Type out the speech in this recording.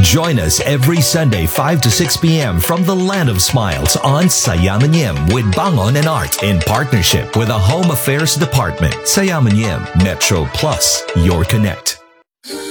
Join us every Sunday 5 to 6 p.m. from the Land of Smiles on Sayamanym with Bangon and Art in partnership with the Home Affairs Department. Sayamanym Metro Plus, your connect.